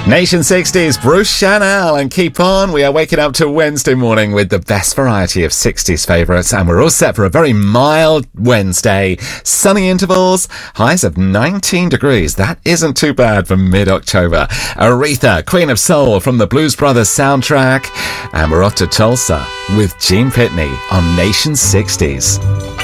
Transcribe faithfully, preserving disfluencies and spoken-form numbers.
Nation sixties, Bruce Chanel, and keep on. We are waking up to Wednesday morning with the best variety of sixties favourites, and we're all set for a very mild Wednesday. Sunny intervals, highs of nineteen degrees. That isn't too bad for mid-October. Aretha, Queen of Soul from the Blues Brothers soundtrack, and we're off to Tulsa with Gene Pitney on Nation sixties.